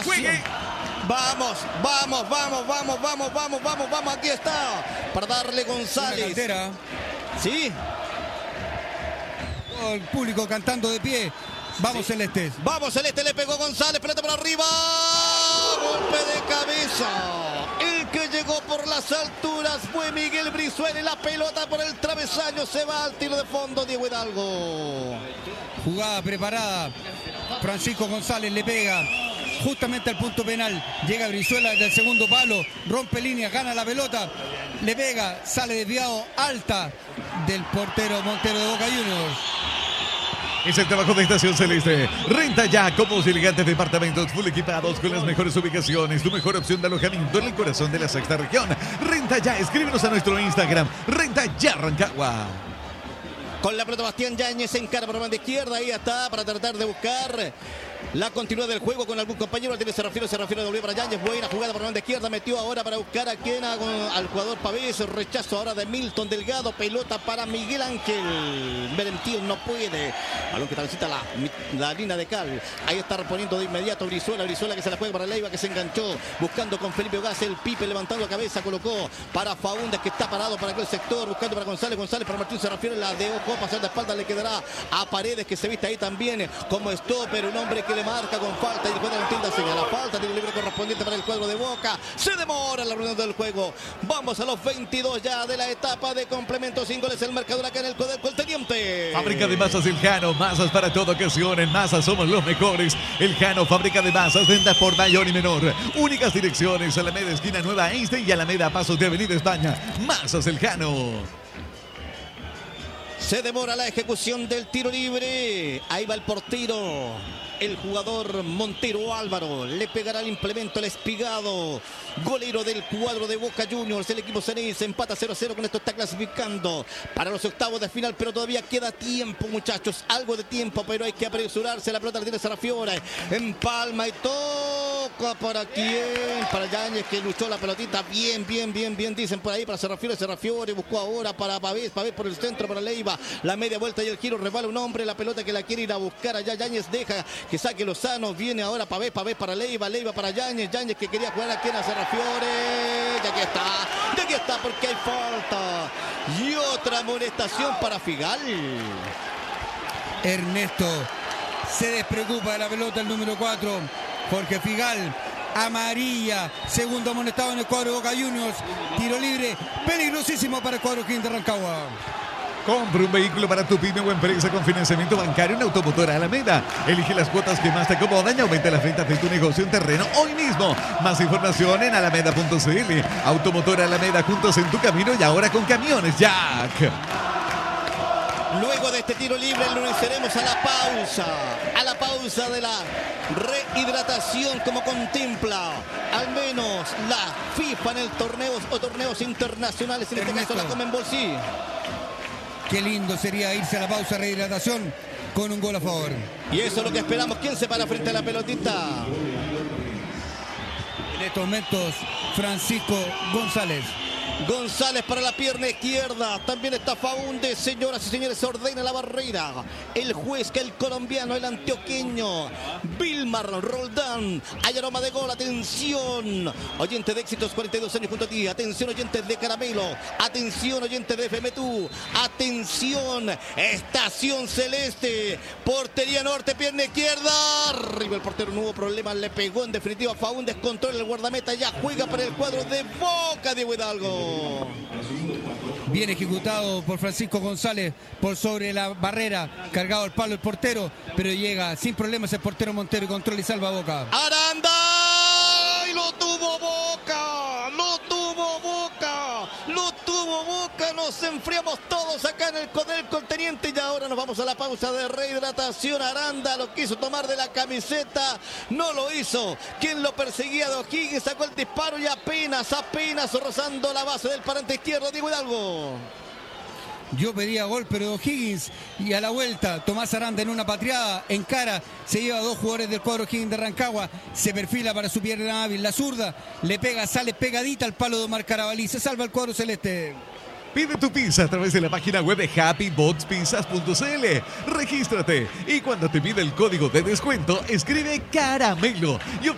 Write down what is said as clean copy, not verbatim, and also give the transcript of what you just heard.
juegue. Vamos, aquí está. Para darle González. Sí. El público cantando de pie. Vamos, sí. Celestes. Vamos, Celeste, le pegó González, pelota por arriba. Golpe de cabeza. El que llegó por las alturas fue Miguel Brizuela y la pelota por el travesaño se va al tiro de fondo, Diego Hidalgo. Jugada preparada. Francisco González le pega justamente al punto penal. Llega Brizuela del segundo palo, rompe línea, gana la pelota, le pega, sale desviado, alta del portero Montero de Boca Juniors. Es el trabajo de Estación Celeste. Renta ya cómodos y elegantes departamentos full equipados con las mejores ubicaciones. Tu mejor opción de alojamiento en el corazón de la sexta región. Renta ya, escríbenos a nuestro Instagram. Renta ya Rancagua. Con la pelota Bastián Yáñez en cara por la banda izquierda. Ahí está para tratar de buscar la continuidad del juego con algún compañero. Se refiere de para Yáñez. Buena jugada por la banda izquierda. Metió ahora para buscar a quien, al jugador Pavés. Rechazo ahora de Milton Delgado. Pelota para Miguel Ángel. Merentiel no puede. Balón que transita la línea de cal. Ahí está reponiendo de inmediato Brizuela. Brizuela que se la juega para Leiva, que se enganchó. Buscando con Felipe Ogaz. El Pipe levantando la cabeza. Colocó para Faúndez, que está parado para aquel sector. Buscando para González. González para Martín. Se refiere la de ojo. Pasar de espalda le quedará a Paredes, que se viste ahí también como stopper. Un hombre que le marca con falta y el juez de la tienda señala falta, tiene libre correspondiente para el cuadro de Boca. Se demora la reunión del juego. Vamos a los 22 ya de la etapa de complemento. 5 goles el marcador acá en el Codelco, el Teniente. Fábrica de masas El Jano, masas para toda ocasión. En masas somos los mejores. El Jano, fábrica de masas, venta por mayor y menor. Únicas direcciones: Alameda esquina Nueva Einstein y Alameda Pasos de Avenida España. Masas El Jano. Se demora la ejecución del tiro libre. Ahí va el portero. El jugador Montero Álvaro le pegará el implemento, el espigado. Golero del cuadro de Boca Juniors. El equipo Ceneice empata 0-0. Con esto está clasificando para los octavos de final. Pero todavía queda tiempo, muchachos. Algo de tiempo, pero hay que apresurarse. La pelota la tiene Sarrafiore. Empalma y toca. ¿Para quién? Para Yáñez, que luchó la pelotita. Bien. Dicen por ahí para Sarrafiore. Sarrafiore buscó ahora para Pavés. Pavés por el centro para Leiva. La media vuelta y el giro. Resbala un hombre. La pelota que la quiere ir a buscar allá. Yáñez deja que saque Lozano. Viene ahora Pavés para Leiva. Leiva para Yáñez. Yáñez que quería jugar aquí a Sarrafiore. Y aquí está porque hay falta. Y otra amonestación para Figal. Ernesto se despreocupa de la pelota, el número 4. Jorge Figal. Amarilla. Segundo amonestado en el cuadro de Boca Juniors. Tiro libre. Peligrosísimo para el cuadro King de Rancagua. Compra un vehículo para tu pyme o empresa con financiamiento bancario en Automotora Alameda. Elige las cuotas que más te acomodan y aumenta las ventas de tu negocio en terreno hoy mismo. Más información en alameda.cl. Automotora Alameda, juntos en tu camino y ahora con Camiones Jack. Luego de este tiro libre lo iniciaremos a la pausa de la rehidratación, como contempla al menos la FIFA en el torneos internacionales, en este caso la Conmebol. Sí. Qué lindo sería irse a la pausa de rehidratación con un gol a favor. Y eso es lo que esperamos. ¿Quién se para frente a la pelotita? En estos momentos, Francisco González. González para la pierna izquierda. También está Faúndez. Señoras y señores, ordena la barrera el juez, que el colombiano, el antioqueño Vilmar Roldán. Hay aroma de gol. Atención, oyente de Éxitos, 42 años junto a ti. Atención, oyentes de Caramelo. Atención, oyentes de FMTU. Atención, Estación Celeste. Portería norte, pierna izquierda. Arriba el portero, no hubo problema. Le pegó en definitiva Faúndez. Controla el guardameta. Ya juega para el cuadro de Boca, Diego Hidalgo. Bien ejecutado por Francisco González por sobre la barrera, cargado al palo el portero, pero llega sin problemas el portero Montero y controla y salva a Boca. Aranda, y lo tuvo Boca, nos enfriamos todos acá en el Codelco, el Teniente, y ahora nos vamos a la pausa de rehidratación. Aranda lo quiso tomar de la camiseta, no lo hizo. Quien lo perseguía, de O'Higgins, sacó el disparo y apenas rozando la base del parante izquierdo, Diego Hidalgo. Yo pedía gol, pero O'Higgins, y a la vuelta Tomás Aranda en una patriada en cara, se lleva a dos jugadores del cuadro O'Higgins de Rancagua, se perfila para su pierna hábil, la zurda, le pega, sale pegadita al palo de Omar Carabalí, se salva el cuadro celeste. Pide tu pizza a través de la página web de happybotspizzas.cl. Regístrate y cuando te pida el código de descuento, escribe Caramelo y